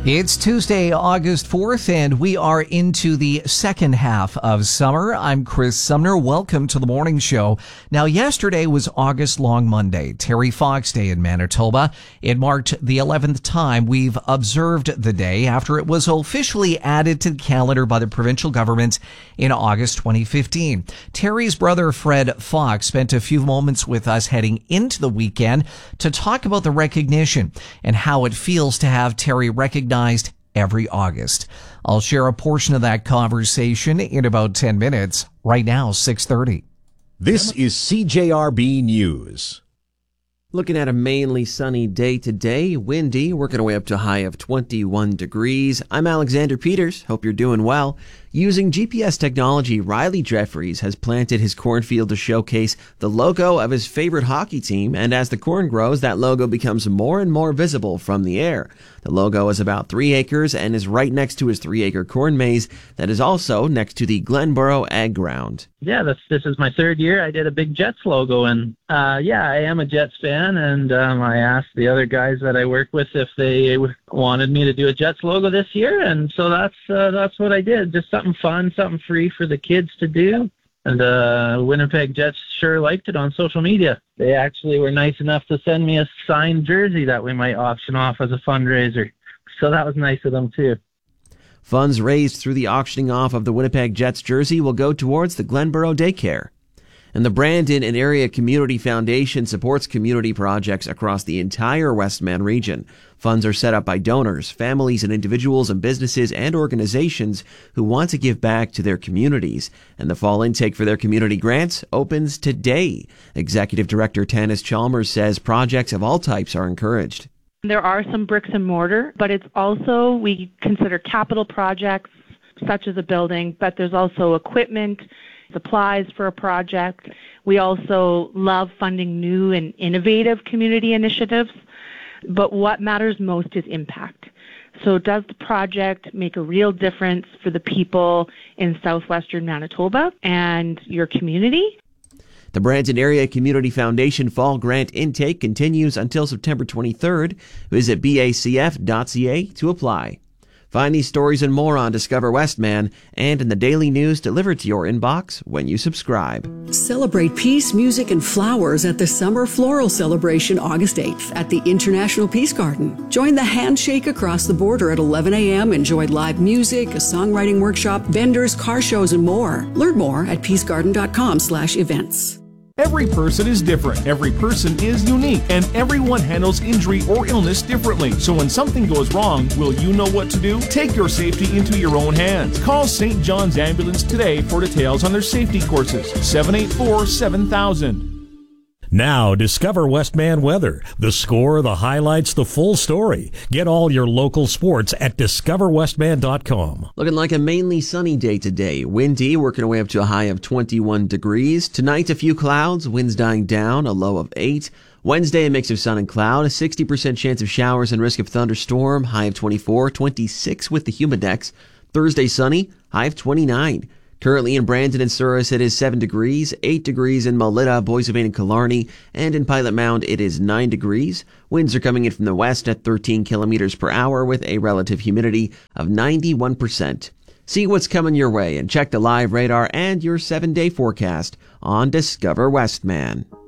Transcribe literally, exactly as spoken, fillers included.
It's Tuesday, August fourth, and we are into the second half of summer. I'm Chris Sumner. Welcome to the morning show. Now, yesterday was August Long Monday, Terry Fox Day in Manitoba. It marked the eleventh time we've observed the day after it was officially added to the calendar by the provincial government in August twenty fifteen. Terry's brother, Fred Fox, spent a few moments with us heading into the weekend to talk about the recognition and how it feels to have Terry recognized every August. I'll share a portion of that conversation in about ten minutes. Right now, six thirty. This is C J R B News. Looking at a mainly sunny day today, windy, working our way up to a high of twenty-one degrees. I'm Alexander Peters. Hope you're doing well. Using G P S technology, Riley Jeffries has planted his cornfield to showcase the logo of his favorite hockey team, and as the corn grows, that logo becomes more and more visible from the air. The logo is about three acres and is right next to his three-acre corn maze that is also next to the Glenboro Ag Ground. Yeah, this, this is my third year. I did a big Jets logo, and uh, yeah, I am a Jets fan, and um, I asked the other guys that I work with if they wanted me to do a Jets logo this year, and so that's uh, that's what I did. Just something fun, something free for the kids to do. And uh, Winnipeg Jets sure liked it on social media. They actually were nice enough to send me a signed jersey that we might auction off as a fundraiser. So that was nice of them, too. Funds raised through the auctioning off of the Winnipeg Jets jersey will go towards the Glenboro Daycare. And the Brandon and Area Community Foundation supports community projects across the entire Westman region. Funds are set up by donors, families, and individuals and businesses and organizations who want to give back to their communities. And the fall intake for their community grants opens today. Executive Director Tanis Chalmers says projects of all types are encouraged. There are some bricks and mortar, but it's also, we consider capital projects such as a building, but there's also equipment, supplies for a project. We also love funding new and innovative community initiatives, but what matters most is impact. So does the project make a real difference for the people in southwestern Manitoba and your community? The Brandon Area Community Foundation Fall Grant intake continues until September twenty-third. Visit B A C F dot C A to apply. Find these stories and more on Discover Westman and in the daily news delivered to your inbox when you subscribe. Celebrate peace, music, and flowers at the Summer Floral Celebration August eighth at the International Peace Garden. Join the Handshake Across the Border at eleven a.m. Enjoy live music, a songwriting workshop, vendors, car shows, and more. Learn more at peacegarden.com slash events. Every person is different, every person is unique, and everyone handles injury or illness differently. So when something goes wrong, will you know what to do? Take your safety into your own hands. Call Saint John's Ambulance today for details on their safety courses. seven eight four, seven thousand. Now, discover Westman weather. The score, the highlights, the full story. Get all your local sports at discover westman dot com. Looking like a mainly sunny day today. Windy, working our way up to a high of twenty-one degrees. Tonight, a few clouds, winds dying down, a low of eight. Wednesday, a mix of sun and cloud, a sixty percent chance of showers and risk of thunderstorm, high of twenty-four, twenty-six with the humidex. Thursday, sunny, high of twenty-nine. Currently in Brandon and Souris, it is seven degrees, eight degrees in Melita, Boissevain, and Killarney, and in Pilot Mound, it is nine degrees. Winds are coming in from the west at thirteen kilometers per hour with a relative humidity of ninety-one percent. See what's coming your way and check the live radar and your seven-day forecast on Discover Westman.